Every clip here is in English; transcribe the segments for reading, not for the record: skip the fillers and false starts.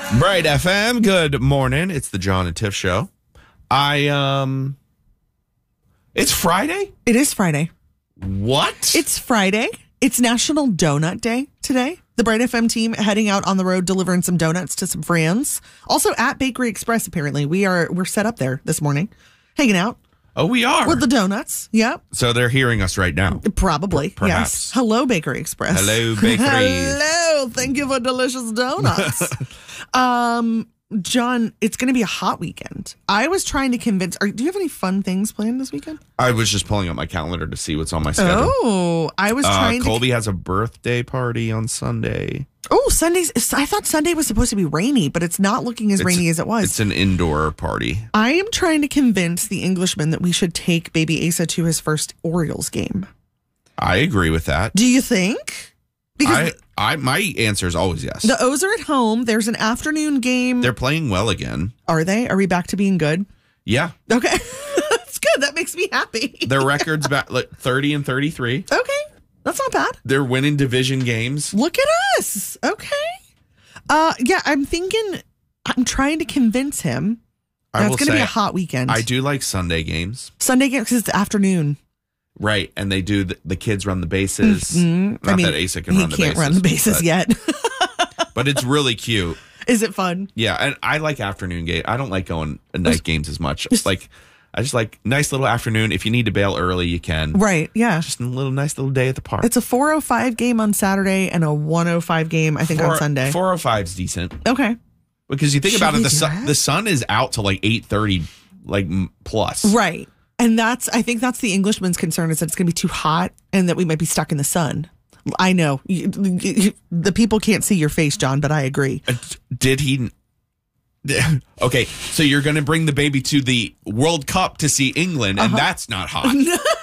Bright FM, good morning. It's the John and Tiff Show. It's Friday? It is Friday. What? It's Friday. It's National Donut Day today. The Bright FM team heading out on the road, delivering some donuts to some friends. Also at Bakery Express, apparently. We're set up there this morning, hanging out. Oh, we are? With the donuts. Yep. So they're hearing us right now. Probably. Perhaps. Yes. Hello, Bakery Express. Hello, bakeries. Hello. Thank you for delicious donuts. John, it's going to be a hot weekend. I was trying to convince. Do you have any fun things planned this weekend? I was just pulling up my calendar to see what's on my schedule. Oh, I was trying Colby has a birthday party on Sunday. Oh, Sundays. I thought Sunday was supposed to be rainy, but it's not looking as rainy as it was. It's an indoor party. I am trying to convince the Englishman that we should take baby Asa to his first Orioles game. I agree with that. Do you think? Because my answer is always yes. The O's are at home. There's an afternoon game. They're playing well again. Are they? Are we back to being good? Yeah. Okay. That's good. That makes me happy. Their record's back like 30 and 33. Okay. That's not bad. They're winning division games. Look at us. Okay. Yeah, I'm trying to convince him. It's going to be a hot weekend. I do like Sunday games. Sunday games because it's afternoon. Right, and they do the kids run the bases. Mm-hmm. Not that Asa can run the bases. He can't run the bases yet. But it's really cute. Is it fun? Yeah, and I like afternoon game. I don't like going night games as much. I just like nice little afternoon. If you need to bail early, you can. Right, yeah. Just a nice little day at the park. It's a 4:05 game on Saturday and a 1:05 game, I think, on Sunday. 4:05 is decent. Okay. Because you think about it, the sun is out till like 8:30, plus. Right. And I think that's the Englishman's concern, is that it's going to be too hot and that we might be stuck in the sun. I know. The people can't see your face, John, but I agree. Did he? Okay, so you're going to bring the baby to the World Cup to see England, and that's not hot.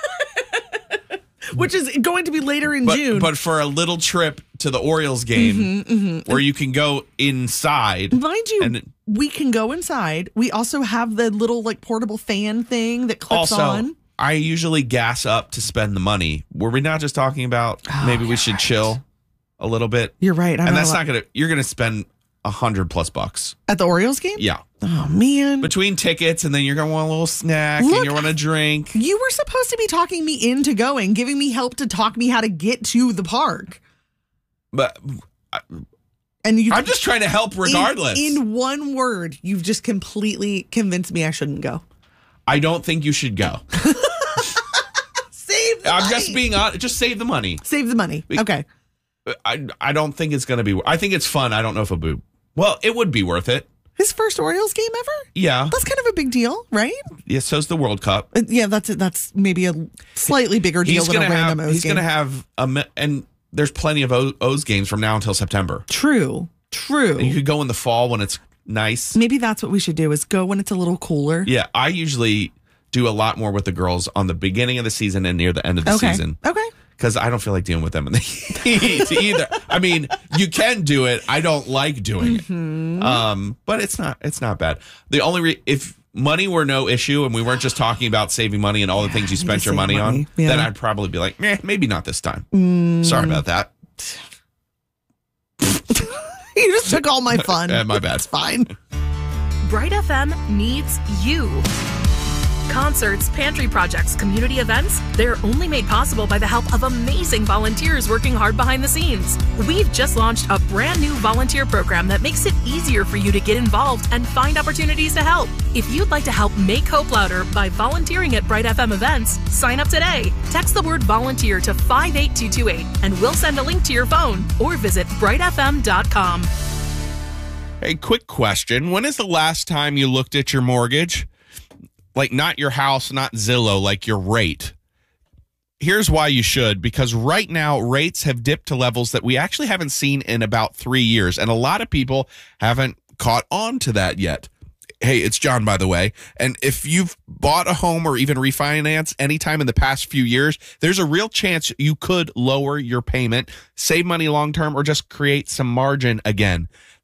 Which is going to be later in June. But for a little trip to the Orioles game where you can go inside. Mind you, we can go inside. We also have the little portable fan thing that clips on. I usually gas up to spend the money. Were we not just talking about maybe we should chill a little bit? You're right. You're going to spend $100+ at the Orioles game? Yeah. Oh, man. Between tickets, and then you're going to want a little snack, and you want a drink. You were supposed to be talking me into going, giving me help to talk me how to get to the park. But I'm just trying to help regardless. In one word, you've just completely convinced me I shouldn't go. I don't think you should go. Save the money. I'm just being honest. Just save the money. Save the money. Okay. I don't think it's going to be. I think it's fun. I don't know if it'll be. Well, it would be worth it. His first Orioles game ever? Yeah. That's kind of a big deal, right? Yeah, so's the World Cup. Yeah, that's maybe a slightly bigger deal than a random O's game. He's going to have and there's plenty of O's games from now until September. True. And you could go in the fall when it's nice. Maybe that's what we should do, is go when it's a little cooler. Yeah, I usually do a lot more with the girls on the beginning of the season and near the end of the season. Okay. Because I don't feel like dealing with them in the heat either. I mean, you can do it. I don't like doing it. But it's not bad. The only if money were no issue and we weren't just talking about saving money and all the things you spent your money on, then I'd probably be like, maybe not this time. Sorry about that. You just took all my fun. My bad. It's fine. Bright FM needs you. Concerts, pantry projects, community events, they're only made possible by the help of amazing volunteers working hard behind the scenes. We've just launched a brand new volunteer program that makes it easier for you to get involved and find opportunities to help. If you'd like to help make hope louder by volunteering at Bright FM events, sign up today. Text the word volunteer to 58228 and we'll send a link to your phone, or visit brightfm.com. Hey, quick question. When is the last time you looked at your mortgage? Like, not your house, not Zillow, like your rate. Here's why you should, because right now rates have dipped to levels that we actually haven't seen in about 3 years, and a lot of people haven't caught on to that yet. Hey, it's John, by the way, and if you've bought a home or even refinance anytime in the past few years, there's a real chance you could lower your payment, save money long term, or just create some margin again.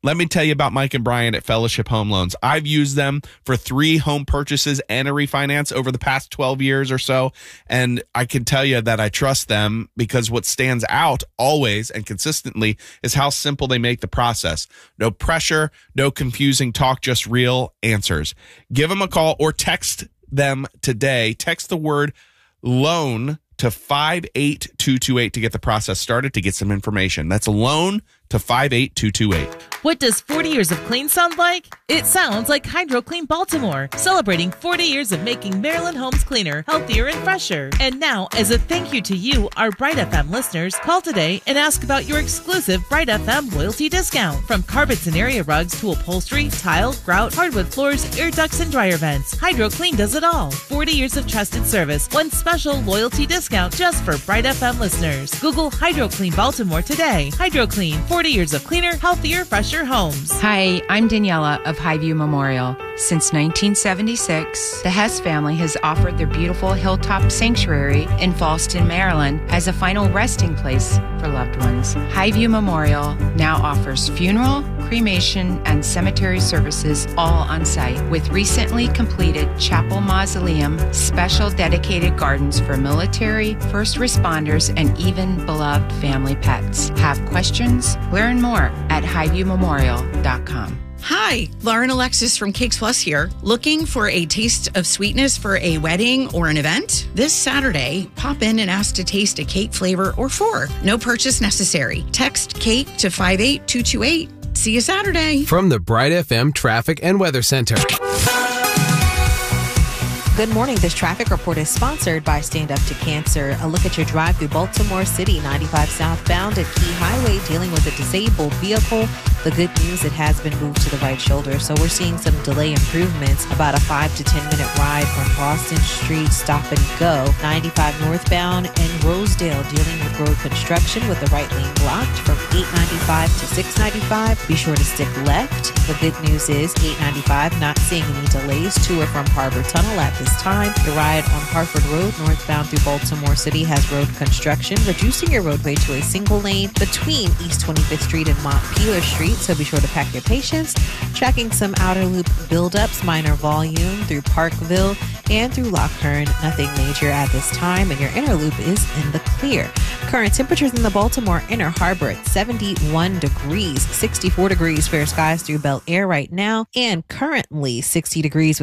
Let me tell you about Mike and Brian at Fellowship Home Loans. I've used them for 3 home purchases and a refinance over the past 12 years or so. And I can tell you that I trust them because what stands out always and consistently is how simple they make the process. No pressure, no confusing talk, just real answers. Give them a call or text them today. Text the word loan to 58228 to get the process started, to get some information. That's a loan to 58228. What does 40 years of clean sound like? It sounds like Hydro Clean Baltimore, celebrating 40 years of making Maryland homes cleaner, healthier, and fresher. And now, as a thank you to you, our Bright FM listeners, call today and ask about your exclusive Bright FM loyalty discount. From carpets and area rugs to upholstery, tile, grout, hardwood floors, air ducts, and dryer vents, Hydro Clean does it all. 40 years of trusted service, one special loyalty discount just for Bright FM listeners. Google Hydro Clean Baltimore today. Hydro Clean, 40 years of cleaner, healthier, fresher homes. Hi, I'm Daniela of Highview Memorial. Since 1976, the Hess family has offered their beautiful Hilltop Sanctuary in Fallston, Maryland as a final resting place for loved ones. Highview Memorial now offers funeral, cremation, and cemetery services all on site with recently completed chapel mausoleum, special dedicated gardens for military, first responders, and even beloved family pets. Have questions? Learn more at highviewmemorial.com. Hi, Lauren Alexis from Cakes Plus here. Looking for a taste of sweetness for a wedding or an event? This Saturday, pop in and ask to taste a cake flavor or 4. No purchase necessary. Text cake to 58228. See you Saturday. From the Bright FM Traffic and Weather Center. Good morning. This traffic report is sponsored by Stand Up to Cancer. A look at your drive through Baltimore City, 95 southbound at Key Highway, dealing with a disabled vehicle. The good news, it has been moved to the right shoulder, so we're seeing some delay improvements. About a 5 to 10 minute ride from Boston Street, stop and go. 95 northbound and Rosedale, dealing with road construction with the right lane blocked from 895 to 695. Be sure to stick left. The good news is 895 not seeing any delays to or from Harbor Tunnel at this time. The ride on Hartford Road northbound through Baltimore City has road construction, reducing your roadway to a single lane between East 25th Street and Montpelier Street, so be sure to pack your patience. Tracking some outer loop buildups, minor volume through Parkville and through Lockhearn. Nothing major at this time, and your inner loop is in the clear. Current temperatures in the Baltimore Inner Harbor at 71 degrees, 64 degrees fair skies through Bel Air right now, and currently 60 degrees with